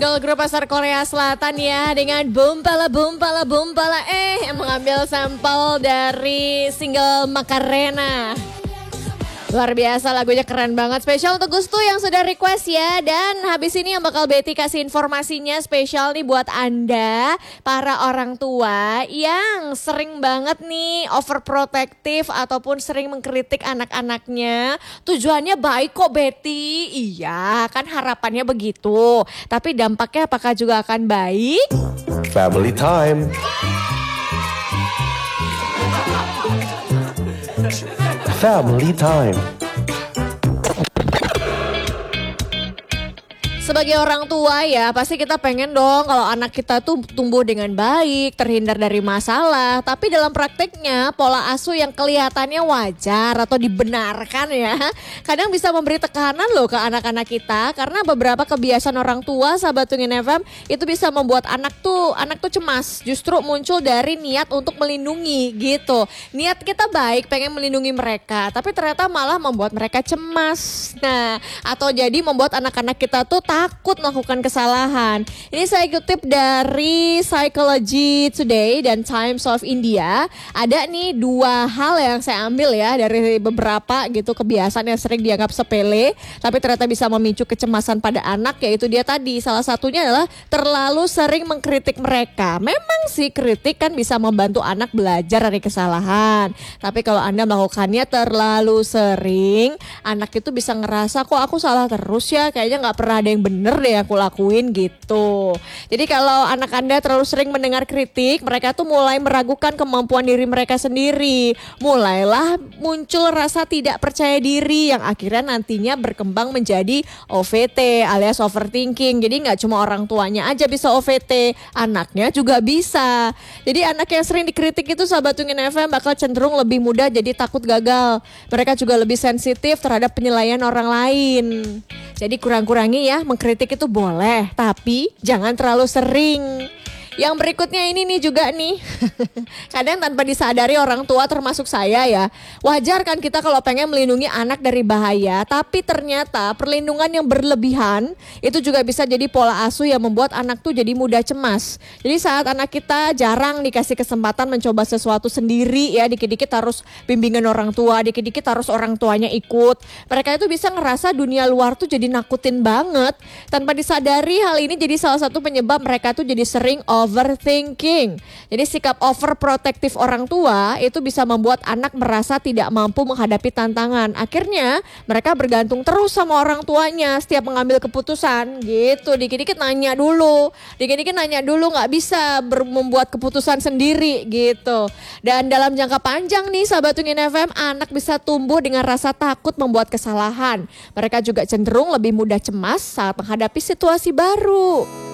girl group asal Korea Selatan ya dengan Boom Pala yang mengambil sampel dari single Macarena. Luar biasa, lagunya keren banget. Spesial untuk Gustu yang sudah request ya. Dan habis ini yang bakal Betty kasih informasinya spesial nih buat Anda para orang tua yang sering banget nih overprotective ataupun sering mengkritik anak-anaknya. Tujuannya baik kok Betty. Iya kan harapannya begitu. Tapi dampaknya apakah juga akan baik? Family time. Family time. Sebagai orang tua ya pasti kita pengen dong kalau anak kita tuh tumbuh dengan baik, terhindar dari masalah. Tapi dalam prakteknya pola asuh yang kelihatannya wajar atau dibenarkan ya kadang bisa memberi tekanan loh ke anak-anak kita. Karena beberapa kebiasaan orang tua sahabat Tungin FM itu bisa membuat anak tuh cemas. Justru muncul dari niat untuk melindungi gitu. Niat kita baik pengen melindungi mereka tapi ternyata malah membuat mereka cemas. Nah atau jadi membuat anak-anak kita tuh takut melakukan kesalahan. Ini saya kutip dari Psychology Today dan Times of India. Ada nih dua hal yang saya ambil ya dari beberapa gitu kebiasaan yang sering dianggap sepele tapi ternyata bisa memicu kecemasan pada anak, yaitu dia tadi salah satunya adalah terlalu sering mengkritik mereka. Memang sih kritik kan bisa membantu anak belajar dari kesalahan. Tapi kalau Anda melakukannya terlalu sering, anak itu bisa ngerasa kok aku salah terus ya, kayaknya gak pernah ada yang bener deh aku lakuin gitu. Jadi kalau anak Anda terlalu sering mendengar kritik, mereka tuh mulai meragukan kemampuan diri mereka sendiri. Mulailah muncul rasa tidak percaya diri yang akhirnya nantinya berkembang menjadi OVT alias overthinking. Jadi gak cuma orang tuanya aja bisa OVT, anaknya juga bisa. Jadi anak yang sering dikritik itu sahabat Tungin FM bakal cenderung lebih mudah jadi takut gagal. Mereka juga lebih sensitif terhadap penilaian orang lain. Jadi kurang-kurangi ya, mengkritik itu boleh, tapi jangan terlalu sering. Yang berikutnya ini nih juga nih, kadang tanpa disadari orang tua termasuk saya ya, wajar kan kita kalau pengen melindungi anak dari bahaya, tapi ternyata perlindungan yang berlebihan itu juga bisa jadi pola asuh yang membuat anak tuh jadi mudah cemas. Jadi saat anak kita jarang dikasih kesempatan mencoba sesuatu sendiri ya, dikit-dikit harus bimbingan orang tua, dikit-dikit harus orang tuanya ikut. Mereka itu bisa ngerasa dunia luar tuh jadi nakutin banget. Tanpa disadari hal ini jadi salah satu penyebab mereka tuh jadi sering overthinking. Jadi sikap overprotective orang tua itu bisa membuat anak merasa tidak mampu menghadapi tantangan. Akhirnya mereka bergantung terus sama orang tuanya setiap mengambil keputusan gitu. Dikit-dikit nanya dulu, nggak bisa membuat keputusan sendiri gitu. Dan dalam jangka panjang nih sahabat Tungin FM, anak bisa tumbuh dengan rasa takut membuat kesalahan. Mereka juga cenderung lebih mudah cemas saat menghadapi situasi baru.